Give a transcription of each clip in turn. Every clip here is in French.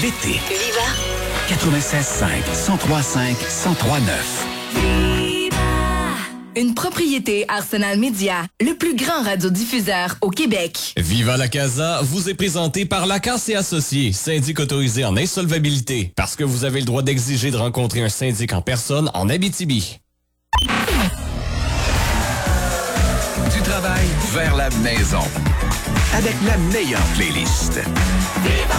l'été. Viva! 96.5, 103.5, 103.9. Une propriété Arsenal Média, le plus grand radiodiffuseur au Québec. Viva la Casa vous est présenté par Lacasse et Associés, syndic autorisé en insolvabilité, parce que vous avez le droit d'exiger de rencontrer un syndic en personne en Abitibi. Du travail vers la maison. Avec la meilleure playlist. Viva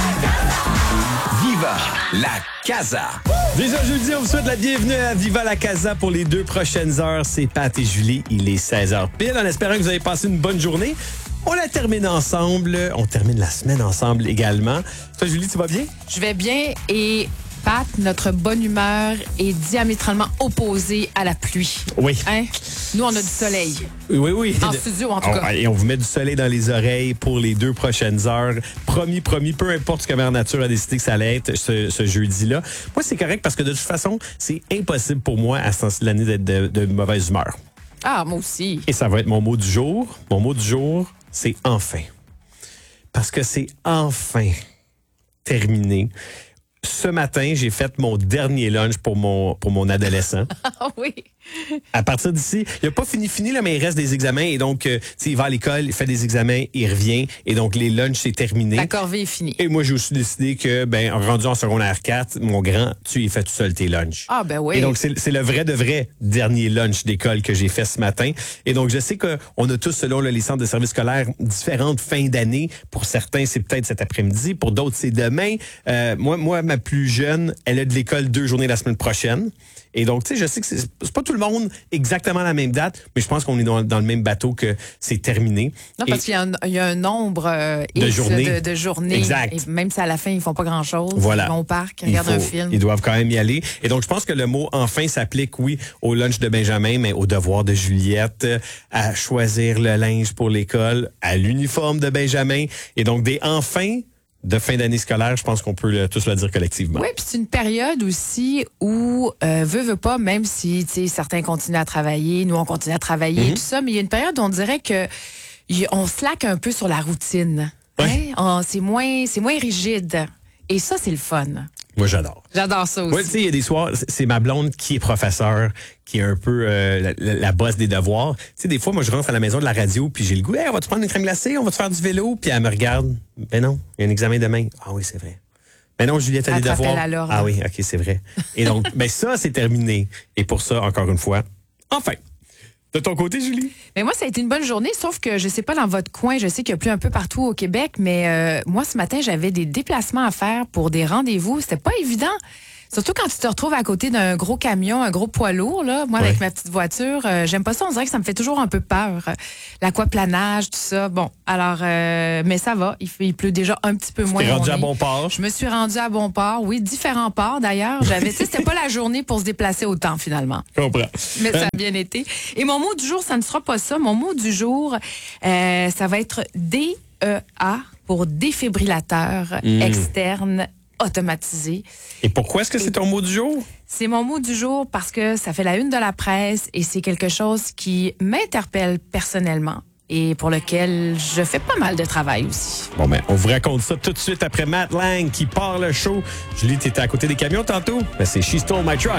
la Casa! Déjà jeudi, on vous souhaite la bienvenue à Viva la Casa pour les 2 prochaines heures. C'est Pat et Julie. Il est 16h pile. En espérant que vous avez passé une bonne journée. On la termine ensemble. On termine la semaine ensemble également. Toi, Julie, tu vas bien? Je vais bien et Pat, notre bonne humeur est diamétralement opposée à la pluie. Oui. Hein? Nous, on a du soleil. Oui. En studio, en tout cas. Et on vous met du soleil dans les oreilles pour les 2 prochaines heures. Promis, peu importe ce que Mère Nature a décidé que ça allait être ce jeudi-là. Moi, c'est correct parce que de toute façon, c'est impossible pour moi à ce temps-ci de l'année d'être de mauvaise humeur. Ah, moi aussi. Et ça va être mon mot du jour. Mon mot du jour, c'est enfin. Parce que c'est enfin terminé. Ce matin, j'ai fait mon dernier lunch pour mon adolescent. Ah oui. À partir d'ici, il n'a pas fini là, mais il reste des examens. Et donc, il va à l'école, il fait des examens, il revient. Et donc, les lunchs, c'est terminé. La corvée est finie. Et moi, j'ai aussi décidé que, rendu en secondaire 4, mon grand, tu y fais tout seul tes lunchs. Ah, ben oui. Et donc, c'est le vrai de vrai dernier lunch d'école que j'ai fait ce matin. Et donc, je sais qu'on a tous, selon les centres de services scolaires, différentes fins d'année. Pour certains, c'est peut-être cet après-midi. Pour d'autres, c'est demain. Moi, ma plus jeune, elle a de l'école 2 journées la semaine prochaine. Et donc, tu sais, je sais que c'est pas tout le monde exactement la même date, mais je pense qu'on est dans le même bateau que c'est terminé. Non, parce qu'il y a un nombre de journées. Exact. Et même si à la fin, ils font pas grand-chose. Voilà. Ils vont au parc, ils regardent un film. Ils doivent quand même y aller. Et donc, je pense que le mot « enfin » s'applique, oui, au lunch de Benjamin, mais au devoir de Juliette, à choisir le linge pour l'école, à l'uniforme de Benjamin. Et donc, des « enfin » de fin d'année scolaire, je pense qu'on peut tous le dire collectivement. Oui, puis c'est une période aussi où, veut pas, même si certains continuent à travailler, nous on continue à travailler, tout ça, mais il y a une période où on dirait que on slack un peu sur la routine. Ouais. Hein? C'est moins rigide. Et ça, c'est le fun. Moi, j'adore. J'adore ça aussi. Oui, tu sais, il y a des soirs, c'est ma blonde qui est professeure, qui est un peu la bosse des devoirs. Tu sais, des fois, moi, je rentre à la maison de la radio, puis j'ai le goût, hey, on va te prendre une crème glacée, on va te faire du vélo, puis elle me regarde. Ben non, il y a un examen demain. Ah oui, c'est vrai. Ben non, Juliette a des devoirs. Ah oui, OK, c'est vrai. Et donc, ça, c'est terminé. Et pour ça, encore une fois, enfin. De ton côté, Julie? Mais moi, ça a été une bonne journée, sauf que je sais pas dans votre coin, je sais qu'il y a plu un peu partout au Québec, mais moi, ce matin, j'avais des déplacements à faire pour des rendez-vous. C'était pas évident. Surtout quand tu te retrouves à côté d'un gros camion, un gros poids lourd, là. Moi, avec ma petite voiture, j'aime pas ça. On dirait que ça me fait toujours un peu peur. L'aquaplanage, tout ça. Bon, alors, mais ça va. Il pleut déjà un petit peu moins. Tu t'es rendu à bon port? Je me suis rendue à bon port. Oui, différents ports d'ailleurs. C'était pas la journée pour se déplacer autant finalement. Je comprends. Mais ça a bien été. Et mon mot du jour, ça ne sera pas ça. Mon mot du jour, ça va être DEA pour défibrillateur externe automatisé. Et pourquoi est-ce que c'est ton mot du jour? C'est mon mot du jour parce que ça fait la une de la presse et c'est quelque chose qui m'interpelle personnellement et pour lequel je fais pas mal de travail aussi. Bon, on vous raconte ça tout de suite après Matt Lang qui part le show. Julie, t'étais à côté des camions tantôt? C'est She Stole My Truck.